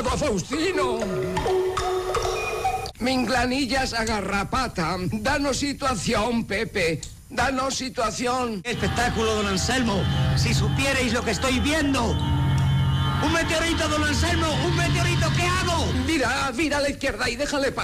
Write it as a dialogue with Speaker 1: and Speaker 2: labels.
Speaker 1: amigo Faustino. Minglanillas a garrapata. Danos situación, Pepe. Danos situación.
Speaker 2: Espectáculo, don Anselmo. Si supierais lo que estoy viendo. ¡Un meteorito, don Anselmo! ¡Un meteorito! ¿Qué hago?
Speaker 1: Vira a la izquierda y déjale pasar.